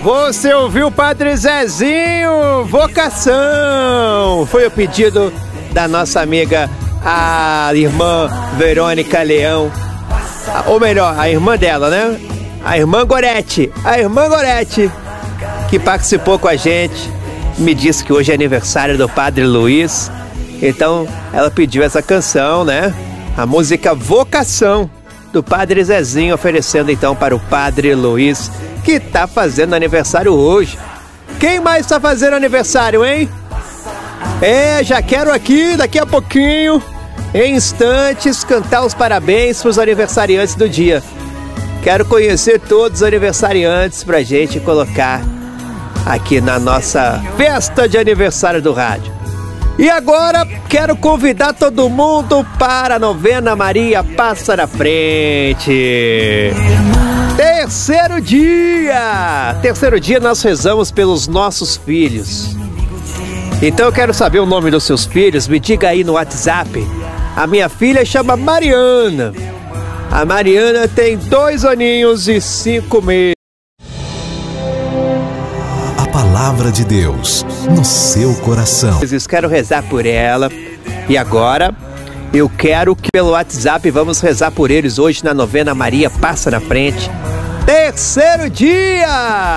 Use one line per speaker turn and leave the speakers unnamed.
Você ouviu o Padre Zezinho, Vocação. Foi o pedido da nossa amiga, a irmã Verônica Leão. Ou melhor, a irmã dela, né? A irmã Gorete. A irmã Gorete, que participou com a gente, me disse que hoje é aniversário do Padre Luiz. Então ela pediu essa canção, né? A música Vocação, do Padre Zezinho, oferecendo então para o Padre Luiz, que tá fazendo aniversário hoje. Quem mais tá fazendo aniversário, hein? Já quero aqui, daqui a pouquinho, em instantes, cantar os parabéns para os aniversariantes do dia. Quero conhecer todos os aniversariantes pra gente colocar aqui na nossa festa de aniversário do rádio. E agora quero convidar todo mundo para a novena Maria Passa na Frente. Terceiro dia nós rezamos pelos nossos filhos. Então eu quero saber o nome dos seus filhos, me diga aí no WhatsApp. A minha filha chama Mariana. A Mariana tem 2 aninhos e 5 meses.
A palavra de Deus no seu coração.
Quero rezar por ela. E agora eu quero que pelo WhatsApp vamos rezar por eles hoje na novena Maria Passa na Frente. Terceiro dia!